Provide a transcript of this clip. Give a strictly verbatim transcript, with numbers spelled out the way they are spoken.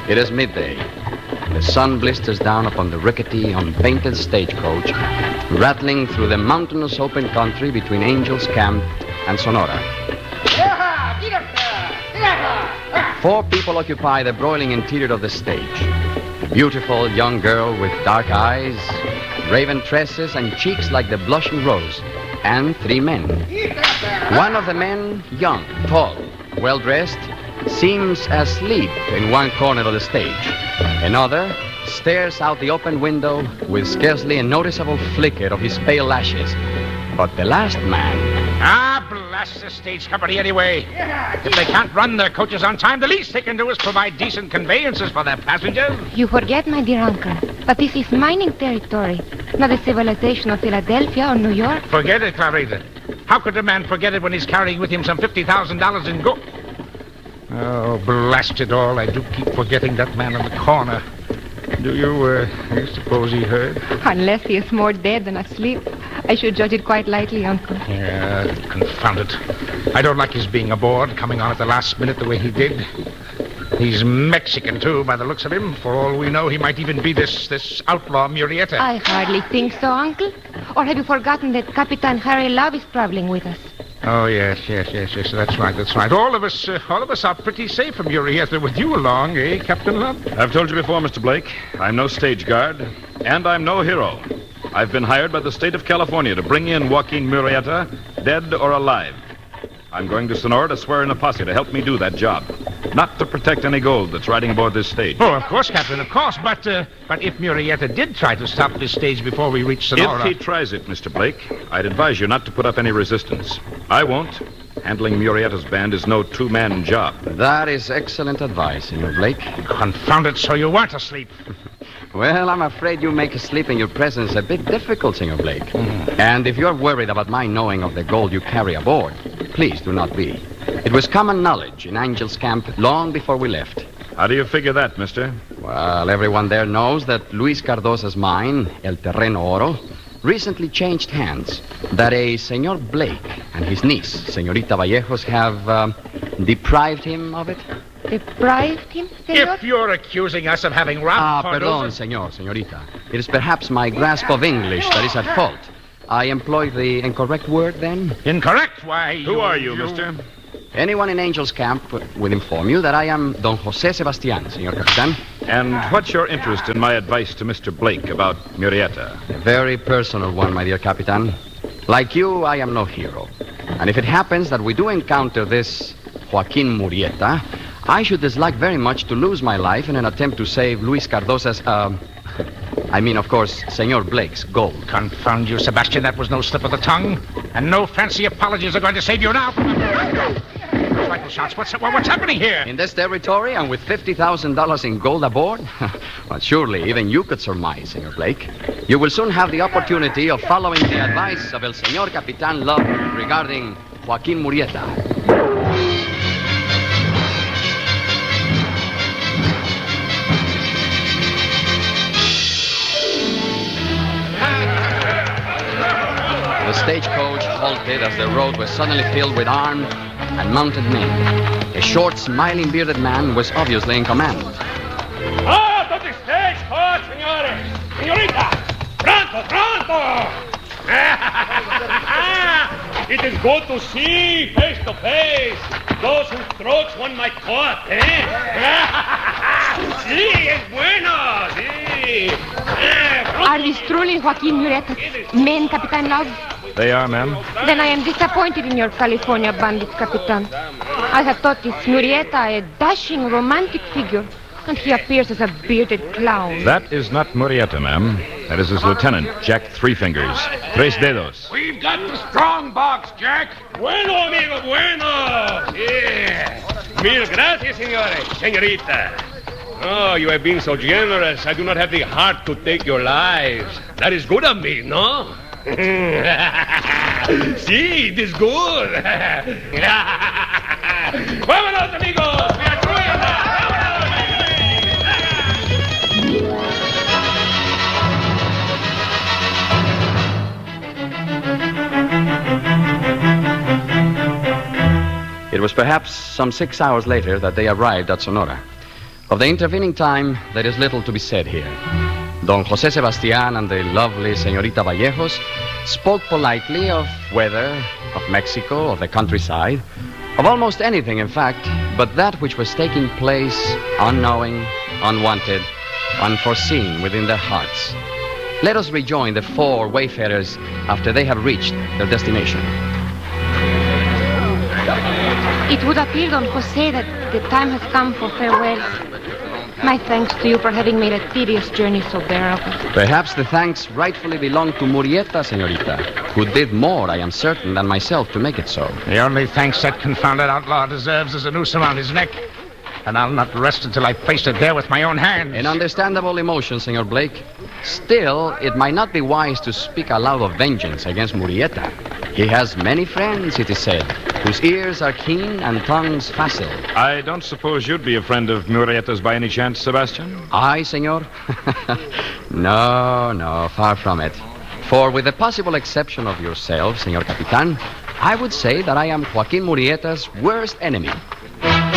It is midday. The sun blisters down upon the rickety, unpainted stagecoach, rattling through the mountainous open country between Angel's Camp and Sonora. Four people occupy the broiling interior of the stage. A beautiful young girl with dark eyes, raven tresses, and cheeks like the blushing rose, and three men. One of the men, young, tall, well-dressed, seems asleep in one corner of the stage. Another stares out the open window with scarcely a noticeable flicker of his pale lashes. But the last man... Ah, blast the stage company anyway. If they can't run their coaches on time, the least they can do is provide decent conveyances for their passengers. You forget, my dear uncle, but this is mining territory, not the civilization of Philadelphia or New York. Forget it, Clarita. How could a man forget it when he's carrying with him some fifty thousand dollars in gold? Oh, blast it all. I do keep forgetting that man in the corner. Do you, uh, you suppose he heard? Unless he is more dead than asleep. I should judge it quite lightly, Uncle. Yeah, confound it. I don't like his being aboard, coming on at the last minute the way he did. He's Mexican, too, by the looks of him. For all we know, he might even be this, this outlaw Murrieta. I hardly think so, Uncle. Or have you forgotten that Capitan Harry Love is traveling with us? Oh, yes, yes, yes, yes. That's right, that's right. All of us, uh, all of us are pretty safe from Murrieta with you along, eh, Captain Love? I've told you before, Mister Blake. I'm no stage guard, and I'm no hero. I've been hired by the state of California to bring in Joaquin Murrieta, dead or alive. I'm going to Sonora to swear in a posse to help me do that job. Not to protect any gold that's riding aboard this stage. Oh, of course, Captain, of course. But uh, but if Murrieta did try to stop this stage before we reach Sonora... If he tries it, Mister Blake, I'd advise you not to put up any resistance. I won't. Handling Murrieta's band is no two-man job. That is excellent advice, Senor Blake. Confound it, so you weren't asleep. Well, I'm afraid you make sleep in your presence a bit difficult, Senor Blake. Mm. And if you're worried about my knowing of the gold you carry aboard, please do not be. It was common knowledge in Angel's Camp long before we left. How do you figure that, mister? Well, everyone there knows that Luis Cardosa's mine, El Terreno Oro, recently changed hands. That a Senor Blake and his niece, Senorita Vallejos, have um, deprived him of it. Deprived him, senor? If you're accusing us of having robbed Ah, Cardosa... perdón, senor, senorita. It is perhaps my grasp of English that is at fault. I employ the incorrect word, then? Incorrect? Why, Who you, are you, you, mister? Anyone in Angel's Camp will inform you that I am Don Jose Sebastian, Senor Capitan. And what's your interest in my advice to Mister Blake about Murrieta? A very personal one, my dear Capitan. Like you, I am no hero. And if it happens that we do encounter this Joaquin Murrieta, I should dislike very much to lose my life in an attempt to save Luis Cardosa's, uh... I mean, of course, Senor Blake's gold. Confound you, Sebastian. That was no slip of the tongue. And no fancy apologies are going to save you now. Rifle shots. What's, what's happening here? In this territory and with fifty thousand dollars in gold aboard? Well, surely even you could surmise, Senor Blake. You will soon have the opportunity of following the advice of El Senor Capitan Love regarding Joaquin Murrieta. The stagecoach halted as the road was suddenly filled with armed and mounted men. A short, smiling, bearded man was obviously in command. Ah, to the stagecoach, senores! Senorita! Pronto, pronto! It is good to see face to face those whose throats one might cut, eh? Sí, es bueno, sí. Are these truly Joaquin Murrieta's men, Capitan Love? They are, ma'am. Then I am disappointed in your California bandits, Capitan. I had thought this Murrieta a dashing, romantic figure, and he appears as a bearded clown. That is not Murrieta, ma'am. That is his lieutenant, Jack Three Fingers. Tres Dedos. We've got the strong box, Jack. Bueno, amigo, bueno. Yeah. Mil gracias, señores. Señorita. Oh, you have been so generous. I do not have the heart to take your lives. That is good of me, no? Sí, it is good. Vámonos, amigos. We are doing that. It was perhaps some six hours later that they arrived at Sonora. Of the intervening time, there is little to be said here. Don Jose Sebastian and the lovely Señorita Vallejos spoke politely of weather, of Mexico, of the countryside, of almost anything, in fact, but that which was taking place unknowing, unwanted, unforeseen within their hearts. Let us rejoin the four wayfarers after they have reached their destination. It would appear, Don Jose, that the time has come for farewells. My thanks to you for having made a tedious journey so bearable. Perhaps the thanks rightfully belong to Murrieta, Señorita, who did more, I am certain, than myself to make it so. The only thanks that confounded outlaw deserves is a noose around his neck. And I'll not rest until I place it there with my own hands. An understandable emotion, Senor Blake. Still, it might not be wise to speak aloud of vengeance against Murrieta. He has many friends, it is said, whose ears are keen and tongues facile. I don't suppose you'd be a friend of Murrieta's by any chance, Sebastian? I, senor? No, no, far from it. For with the possible exception of yourself, Senor Capitan, I would say that I am Joaquin Murrieta's worst enemy.